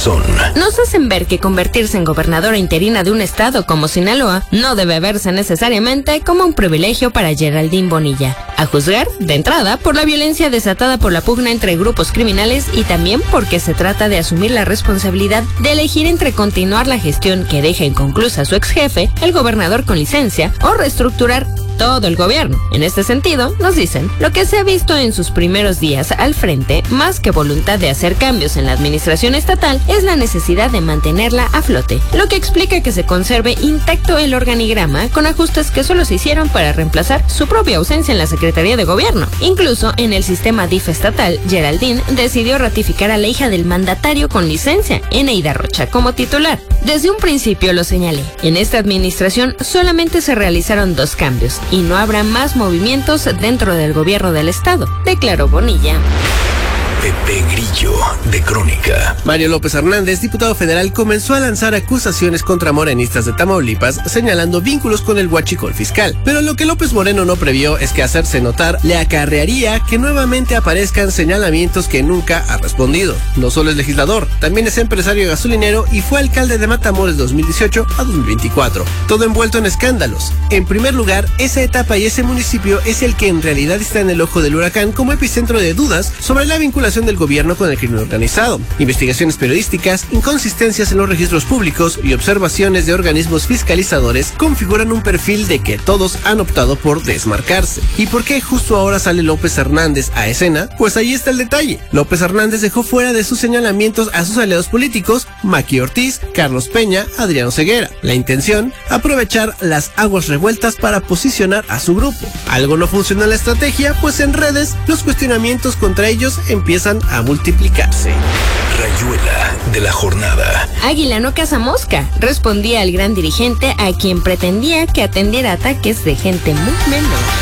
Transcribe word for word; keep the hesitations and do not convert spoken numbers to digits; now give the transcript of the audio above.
razón. Nos hacen ver que convertirse en gobernadora interina de un estado como Sinaloa no debe verse necesariamente como un privilegio para Geraldine Bonilla, a juzgar, de entrada, por la violencia desatada por la pugna entre grupos criminales y también porque se trata de asumir la responsabilidad de elegir entre continuar la gestión que deja inconclusa a su ex jefe, el gobernador con licencia, o reestructurar todo el gobierno. En este sentido, nos dicen, lo que se ha visto en sus primeros días al frente, más que voluntad de hacer cambios en la administración estatal, es la necesidad de mantenerla a flote, lo que explica que se conserve intacto el organigrama con ajustes que solo se hicieron para reemplazar su propia ausencia en la Secretaría de Gobierno. Incluso en el sistema D I F estatal, Geraldine decidió ratificar a la hija del mandatario con licencia, Eneida Rocha, como titular. Desde un principio lo señalé, en esta administración solamente se realizaron dos cambios y no habrá más movimientos dentro del gobierno del estado, declaró Bonilla. Pepe Grillo, de Crónica. Mario López Hernández, diputado federal, comenzó a lanzar acusaciones contra morenistas de Tamaulipas, señalando vínculos con el huachicol fiscal. Pero lo que López Moreno no previó es que hacerse notar le acarrearía que nuevamente aparezcan señalamientos que nunca ha respondido. No solo es legislador, también es empresario gasolinero y fue alcalde de Matamoros dos mil dieciocho a dos mil veinticuatro. Todo envuelto en escándalos. En primer lugar, esa etapa y ese municipio es el que en realidad está en el ojo del huracán como epicentro de dudas sobre la vinculación del gobierno con el crimen organizado, investigaciones periodísticas, inconsistencias en los registros públicos y observaciones de organismos fiscalizadores configuran un perfil de que todos han optado por desmarcarse. ¿Y por qué justo ahora sale López Hernández a escena? Pues ahí está el detalle. López Hernández dejó fuera de sus señalamientos a sus aliados políticos, Maqui Ortiz, Carlos Peña, Adriano Ceguera. La intención, aprovechar las aguas revueltas para posicionar a su grupo. Algo no funciona en la estrategia, pues en redes los cuestionamientos contra ellos empiezan a multiplicarse. Rayuela de la jornada. Águila no caza mosca, respondía el gran dirigente a quien pretendía que atendiera ataques de gente muy menor.